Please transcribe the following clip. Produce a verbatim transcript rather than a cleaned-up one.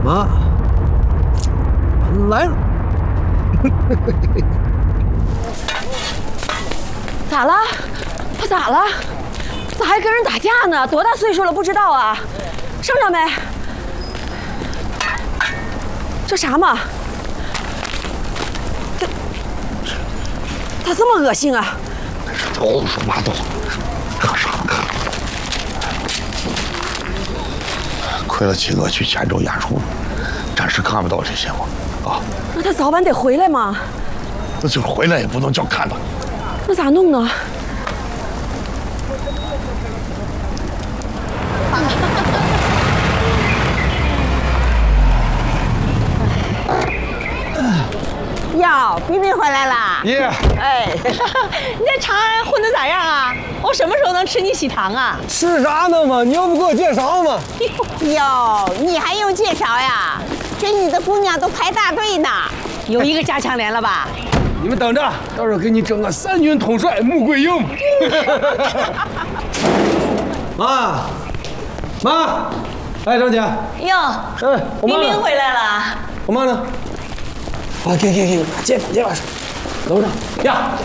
妈，来了。 咋了？他咋了？咋还跟人打架呢？多大岁数了不知道啊？上着没？这啥嘛？这他这么恶心啊？ 胡说八道，可啥看？亏了七哥去泉州演出了，暂时看不到这些嘛。啊， 那他早晚得回来嘛。 那就是回来也不能叫看到。 那咋弄呢？ 哟，冰冰回来啦！ 爷， 哎，你在长安混得咋样啊？我什么时候能吃你喜糖啊？ 吃啥呢嘛？你要不给我介绍嘛？ 哟，你还用介绍呀？这里的姑娘都排大队呢。有一个加强连了吧？ 你们等着，到时候给你整个三军统帅穆桂英。妈，妈，哎，张姐。 哟， 哎，我妈呢？ 冰冰回来了。 我妈呢？啊，给给给，借把借把手，楼上呀。